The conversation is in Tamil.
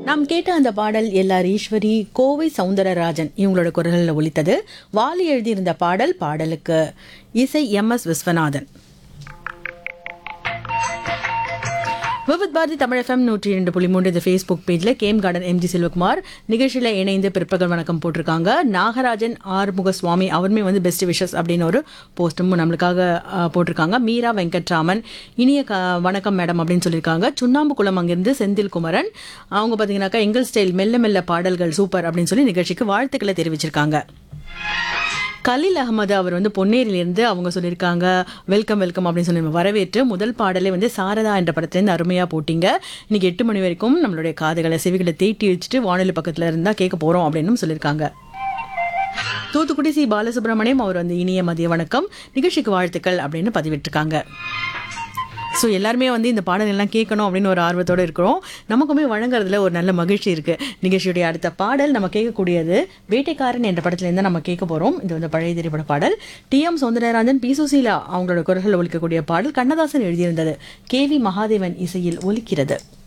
நாம் கேட்ட அந்த பாடல் எல்ஆர் ஈஸ்வரி, கோவை சவுந்தரராஜன் இவங்களோட குரல்களில் ஒலித்தது. வாலி எழுதியிருந்த பாடலுக்கு இசை MS விஸ்வநாதன். விவித் பாரதி தமிழ் FM 102.3 இந்த ஃபேஸ்புக் பேஜில் கேம் கார்டன் MG செல்வகுமார் நிகழ்ச்சியில் இணைந்து பிற்பகல் வணக்கம் போட்டிருக்காங்க. நாகராஜன் ஆறுமுகசுவாமி அவருமே பெஸ்ட் விஷஸ் அப்படின்னு ஒரு போஸ்டும் நம்மளுக்காக போட்டிருக்காங்க. மீரா வெங்கட்ராமன் இனிய வணக்கம் மேடம் அப்படின்னு சொல்லியிருக்காங்க. சுண்ணாம்பு குளம் அங்கிருந்து செந்தில் குமரன் அவங்க பார்த்தீங்கன்னாக்கா எங்கள் ஸ்டைல் மெல்ல மெல்ல பாடல்கள் சூப்பர் அப்படின்னு சொல்லி நிகழ்ச்சிக்கு வாழ்த்துக்களை தெரிவிச்சிருக்காங்க. கலீல் அகமது அவர் பொன்னேரியிலிருந்து அவங்க சொல்லியிருக்காங்க வெல்கம் வெல்கம் அப்படின்னு சொல்லி வரவேற்று முதல் பாடலே சாரதா என்ற படத்துலேருந்து அருமையாக போட்டிங்க. இன்னைக்கு 8 மணி வரைக்கும் நம்மளுடைய காதுகளை செவிகளை தேட்டி வச்சுட்டு வானொலி பக்கத்தில் இருந்தால் கேட்க போகிறோம் அப்படின்னு சொல்லியிருக்காங்க. தூத்துக்குடி சி பாலசுப்ரமணியம் அவர் இனிய மதிய வணக்கம் நிகழ்ச்சிக்கு வாழ்த்துக்கள் அப்படின்னு பதிவிட்டிருக்காங்க. ஸோ எல்லாருமே இந்த பாடல் எல்லாம் கேட்கணும் அப்படின்னு ஒரு ஆர்வத்தோடு இருக்கிறோம். நமக்குமே வழங்குறதுல ஒரு நல்ல மகிழ்ச்சி இருக்குது. நிகழ்ச்சியுடைய அடுத்த பாடல் நம்ம கேட்கக்கூடியது வேட்டைக்காரன் என்ற படத்துலேருந்து நம்ம கேட்க போகிறோம். இது பழைய திரைப்பட பாடல். TM சௌந்தரராஜன், பி சுசீலா அவங்களோட குரல்கள் ஒலிக்கக்கூடிய பாடல் கண்ணதாசன் எழுதியிருந்தது. KV மகாதேவன் இசையில் ஒலிக்கிறது.